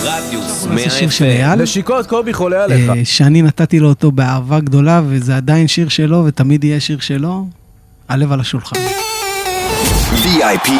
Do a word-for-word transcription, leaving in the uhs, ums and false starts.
רדיוס זה מאה שיר של אף אם. אייל. לשיקות קובי חולה עליך. אה, שאני נתתי לו אותו באהבה גדולה, וזה עדיין שיר שלו, ותמיד יהיה שיר שלו, הלב על השולחן. וי איי פי